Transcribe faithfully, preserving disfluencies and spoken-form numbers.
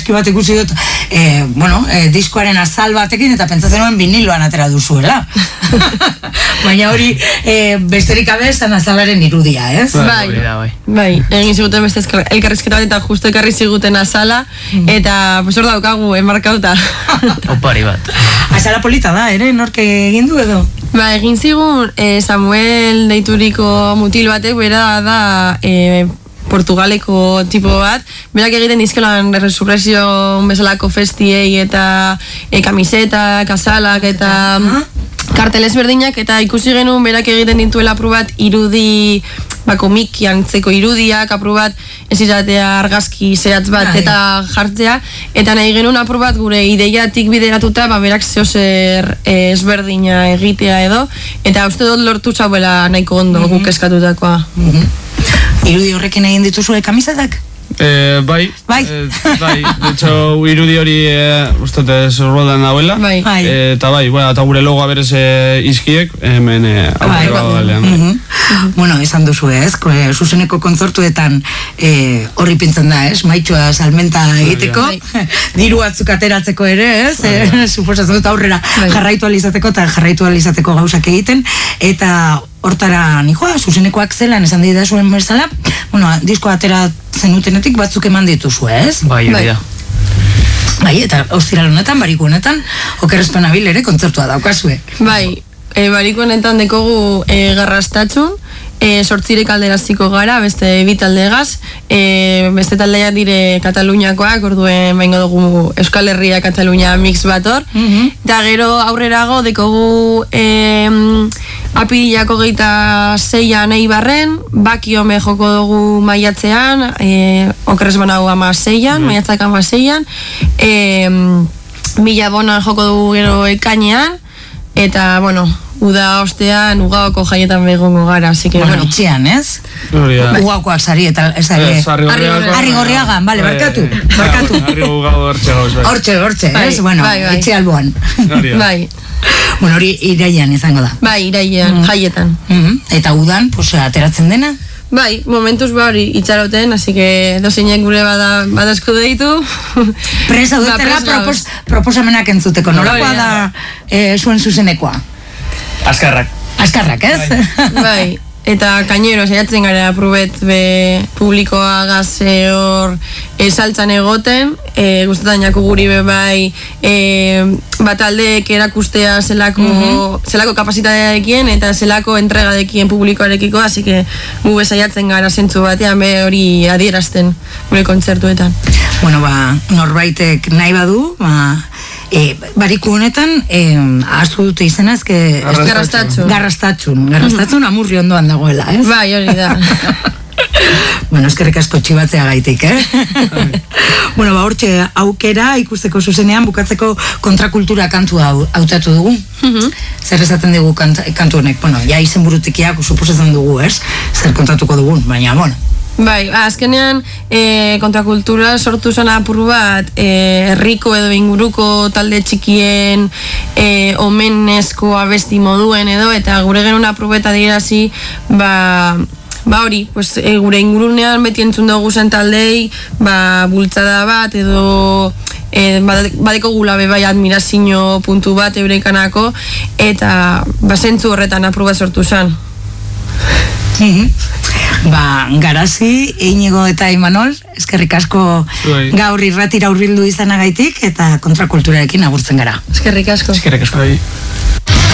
argazki bat ikusi dut, e, bueno, e, diskoaren azal batekin, eta pentsatzen nuen viniloan atera duzuela. Baina hori, e, besterik gabe esan azalaren irudia, ez? Bai, bai, bai. Egin ziguten beste elkarrizketa bat eta justu ekarri ziguten azala, eta pues hor daukagu, enmarkauta. Opari bat. Azala polita da, ere, norke egin du edo? Ba, egin zigun eh, Samuel deituriko mutil batek, bera da eh, Portugaleko tipo bat, berak egiten dizkelan resurrezio bezalako festiei eta e, kamisetak, azalak eta kartel ezberdinak, eta ikusi genuen berak egiten dituela aprobat irudi, ba, komiki antzeko irudiak, aprobat ez izatea argazki zehatz bat ah, eta jartzea, eta nahi genuen aprobat gure ideiatik bideratuta, ba, berak zehozer e, ezberdina egitea edo, eta uste dut lortu zauela nahiko ondo mm-hmm. guk eskatutakoa. Mm-hmm. Irudi horrekin egin dituzue kamisetak? Eh, bai, bai. Eh, bai, de hecho, irudi hori eh, ustote zorrodan nahuela, bai. Eh, eta bai, bueno, eta gure logoa berez eh, izkiek, hemen eh, bai, bai, bai. Mm-hmm. Bueno, esan duzu ez, e, zuzeneko kontzertuetan e, horri pintzen da, ez, maitxua salmenta egiteko, bai. Diru batzuk ateratzeko ere, ez, bai, bai. E, suposatzen dut aurrera bai. Jarraitu alizateko eta jarraitu alizateko gauzak egiten, eta hortara nijoa, zuzenekoak zelan esan dira zuen bezala, bueno, disko atera zenutenetik batzuk eman dituzu, ez? Bai, bai, da. Bai, eta ostiral honetan, bariko honetan, okerrezpen abil ere kontzertua daukazue. Bai, e, bariko honetan dekogu e, garrastatxun, e, sortzirek alderaziko gara, beste bi taldegaz, e, beste taldeak dire Kataluniakoak, orduen baingo dugu Euskal Herria Katalunia mix bat hor, mm-hmm. eta gero aurrerago dekogu e, apirilako geita zeian eibarren, bakiome joko dugu maiatzean, e, okerrez banago ama zeian, mm-hmm. maiatzak ama zeian, e, mila bonan joko dugu gero ekainean, eta, bueno, uda ostean ugaoko jaietan begongo gara, así que, bueno, bueno. Itxian, ez? Ugaokoak sari, eta, ez ari, Harri Gorriagan, bale, barkatu, barkatu. Harri Gorriagan, hortxe gauz, bai. Hortxe, hortxe, ez? Bueno, itxi alboan. Bai. Bueno, hori iraian izango da. Bai, iraian, jaietan. Eta udan, pues, ateratzen dena? Bai, momentuz ba hori itxaroten, así que dozeinek gure bada, badazko deitu. Presa dutela propos, proposamenak entzuteko, nolakoa da e, zuen zuzenekoa? Azkarrak. Azkarrak, ez? Bai, bai. Eta kainero, saiatzen gara aprobet be publikoa gaze hor e, saltzan egoten, e, guztetan jako guri be bai e, bat aldeek erakustea zelako, mm-hmm. zelako kapasitateakien eta zelako entregadekien publikoarekiko, así que gu saiatzen gara zentzu batean be hori adierazten gure kontzertuetan. Bueno, ba, norbaitek nahi badu, ba, E, bariku honetan, e, ahaztu dute izena, ezke... Garrastatxun. Garrastatxun. Garrastatxun amurri ondoan dagoela, ez? Bai, hori da. Bueno, eskerrik asko txibatzea gaitik, eh? Bueno, ba, hortxe aukera ikusteko zuzenean bukatzeko kontrakultura kantua hautatu dugu. Mm-hmm. Zer esaten dugu kant, kantu honek? Bueno, ja izen burutikiak suposatzen dugu, ez? Zer kontatuko dugun, baina, bueno... Bai, azkenean e, kontrakultura sortu zen apur bat e, herriko edo inguruko talde txikien e, omenezko abesti moduen edo, eta gure genuen aprobeta dirazi, ba, ba hori, pues, e, gure ingurunean beti entzun dugu zen taldei, ba, bultzada bat edo e, badeko gula bebai admirazio puntu bat eurekanako, eta ba, zentzu horretan aprobat sortu zen. Mm-hmm. Ba, Garazi, Iñigo eta Imanol, eskerrik asko gaur irratira hurbildu izanagaitik eta kontrakulturarekin agurtzen gara. Eskerrik asko. Eskerrik asko.